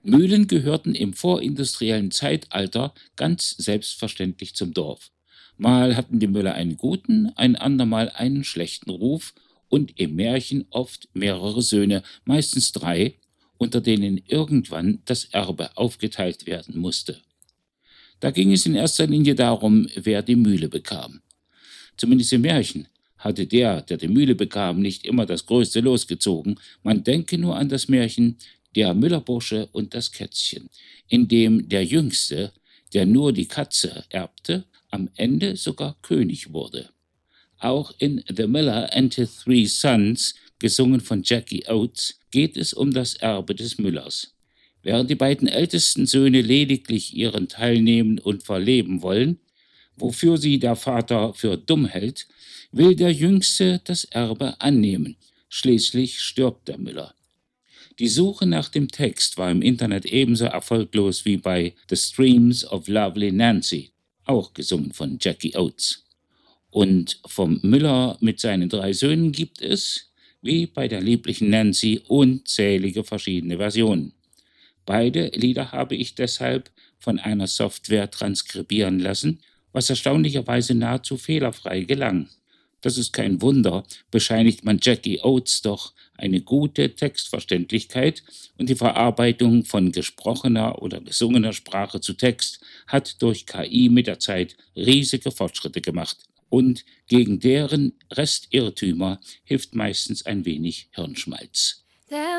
Mühlen gehörten im vorindustriellen Zeitalter ganz selbstverständlich zum Dorf. Mal hatten die Müller einen guten, ein andermal einen schlechten Ruf und im Märchen oft mehrere Söhne, meistens drei, unter denen irgendwann das Erbe aufgeteilt werden musste. Da ging es in erster Linie darum, wer die Mühle bekam. Zumindest im Märchen hatte der die Mühle bekam, nicht immer das größte Los gezogen. Man denke nur an das Märchen Der Müllerbursche und das Kätzchen, in dem der Jüngste, der nur die Katze erbte, am Ende sogar König wurde. Auch in The Miller and His Three Sons, gesungen von Jackie Oates, geht es um das Erbe des Müllers. Während die beiden ältesten Söhne lediglich ihren Teil nehmen und verleben wollen, wofür sie der Vater für dumm hält, will der Jüngste das Erbe annehmen. Schließlich stirbt der Müller. Die Suche nach dem Text war im Internet ebenso erfolglos wie bei The Streams of Lovely Nancy, auch gesungen von Jackie Oates. Und vom Müller mit seinen 3 Söhnen gibt es, wie bei der lieblichen Nancy, unzählige verschiedene Versionen. Beide Lieder habe ich deshalb von einer Software transkribieren lassen, was erstaunlicherweise nahezu fehlerfrei gelang. Das ist kein Wunder, bescheinigt man Jackie Oates doch eine gute Textverständlichkeit und die Verarbeitung von gesprochener oder gesungener Sprache zu Text hat durch KI mit der Zeit riesige Fortschritte gemacht. Und gegen deren Restirrtümer hilft meistens ein wenig Hirnschmalz.